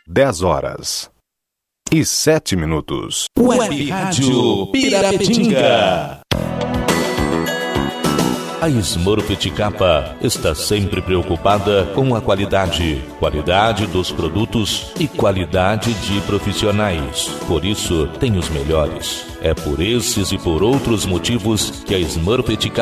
10h07. Web Rádio Pirapetinga. A Smurfit Kappa está sempre preocupada com a qualidade dos produtos e qualidade de profissionais. Por isso, tem os melhores. É por esses e por outros motivos que a Smurfit Kappa